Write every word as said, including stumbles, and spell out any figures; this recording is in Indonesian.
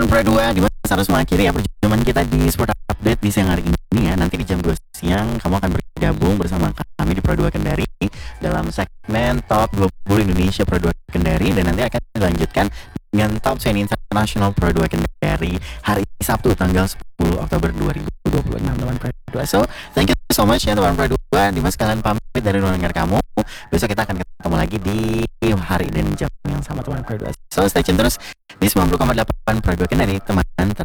Tuan Pradua, Dimas harus mengakhiri ya perjumpaan kita di Sport Update di siang hari ini ya. Nanti di jam dua siang kamu akan bergabung bersama kami di Pradua Kendari dalam segmen Top dua puluh Indonesia Pradua Kendari, dan nanti akan dilanjutkan dengan Top sepuluh International Pradua Kendari hari Sabtu tanggal sepuluh Oktober dua ribu dua puluh enam, Tuan Pradua. So, thank you so much ya Tuan Pradua. Dimas kalian pamit dari ruang dengar kamu. Besok kita akan ketemu lagi di hari dan jam yang sama Tuan Pradua. So, stay tune terus di sembilan puluh koma delapan Pradua Kendari, teman